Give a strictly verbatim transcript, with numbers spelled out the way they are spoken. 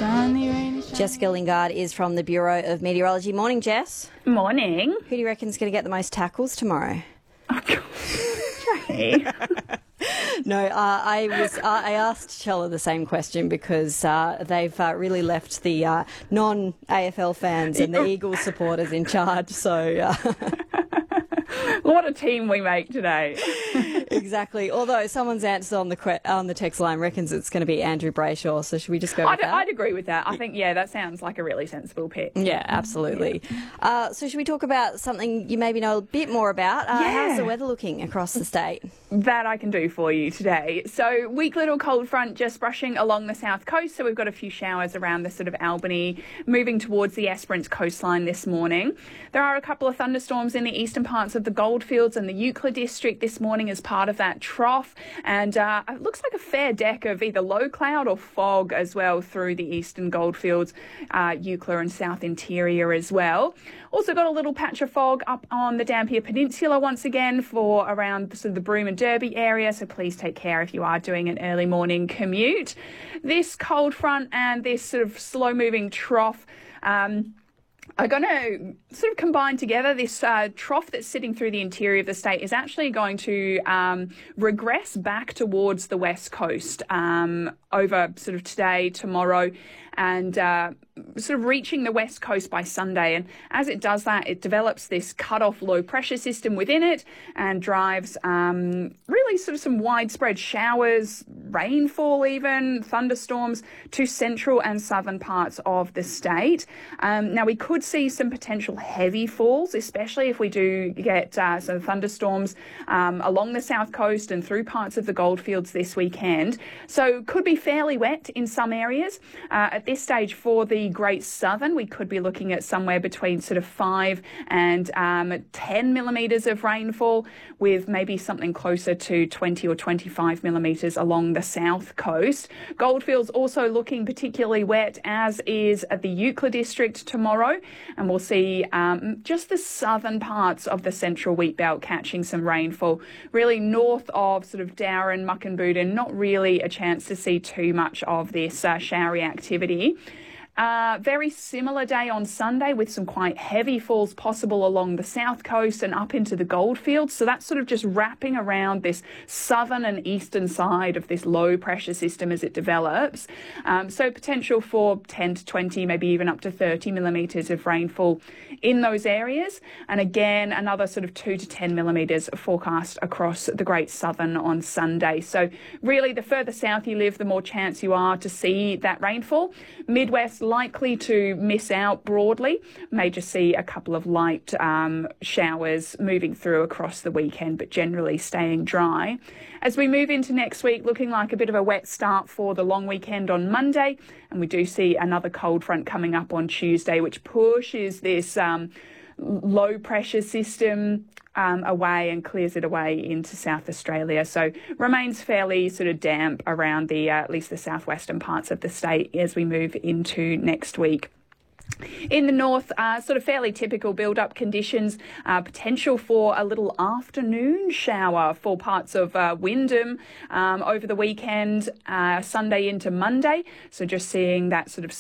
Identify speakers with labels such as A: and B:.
A: Shiny, rainy, shiny.
B: Jessica Lingard is from the Bureau of Meteorology. Morning, Jess.
C: Morning.
B: Who do you reckon is going to get the most tackles tomorrow?
C: Oh, God. Jackie.
B: No, uh, I was. Uh, I asked Chella the same question because uh, they've uh, really left the uh, non-A F L fans and the Eagles supporters in charge. So, uh...
C: what a team we make today.
B: Exactly. Although someone's answer on the que- on the text line reckons it's going to be Andrew Brayshaw. So should we just go with
C: I'd,
B: that?
C: I'd agree with that. I think, yeah, that sounds like a really sensible pick.
B: Yeah, absolutely. Yeah. Uh, so should we talk about something you maybe know a bit more about? Uh,
C: yeah.
B: How's the weather looking across the state?
C: That I can do for you today. So weak little cold front just brushing along the south coast. So we've got a few showers around the sort of Albany, moving towards the Esperance coastline this morning. There are a couple of thunderstorms in the eastern parts of the Goldfields and the Euclid district this morning as part of that trough. And uh, it looks like a fair deck of either low cloud or fog as well through the eastern Goldfields, uh, Euclid and south interior as well. Also got a little patch of fog up on the Dampier Peninsula once again for around sort of the Broome and Derby area, so please take care if you are doing an early morning commute. This cold front and this sort of slow-moving trough um, are going to sort of combine together. This uh, trough that's sitting through the interior of the state is actually going to um, regress back towards the west coast um, over sort of today, tomorrow, and uh, sort of reaching the west coast by Sunday. And as it does that, it develops this cut-off low-pressure system within it and drives um, really sort of some widespread showers, rainfall even, thunderstorms to central and southern parts of the state. Um, now, we could see some potential heavy falls, especially if we do get uh, some thunderstorms um, along the south coast and through parts of the Goldfields this weekend. So could be fairly wet in some areas. Uh, at this stage for the Great Southern, we could be looking at somewhere between sort of five and um, ten millimetres of rainfall, with maybe something closer to twenty or twenty-five millimetres along the south coast. Goldfields also looking particularly wet, as is at the Euclid district tomorrow, and we'll see um, just the southern parts of the central wheat belt catching some rainfall. Really north of sort of Darren, Muckenbudin, not really a chance to see too much of this uh, showery activity. Uh, very similar day on Sunday with some quite heavy falls possible along the south coast and up into the Goldfields. So that's sort of just wrapping around this southern and eastern side of this low pressure system as it develops. Um, so potential for ten to twenty, maybe even up to thirty millimetres of rainfall in those areas. And again, another sort of two to ten millimetres forecast across the Great Southern on Sunday. So really, the further south you live, the more chance you are to see that rainfall. Midwest likely to miss out broadly. May just see a couple of light um, showers moving through across the weekend, but generally staying dry. As we move into next week, looking like a bit of a wet start for the long weekend on Monday, and we do see another cold front coming up on Tuesday, which pushes this um, low pressure system Um, away and clears it away into South Australia. So remains fairly sort of damp around the uh, at least the southwestern parts of the state as we move into next week. In the north, uh, sort of fairly typical build-up conditions, uh, potential for a little afternoon shower for parts of uh, Wyndham um, over the weekend, uh, Sunday into Monday. So just seeing that sort of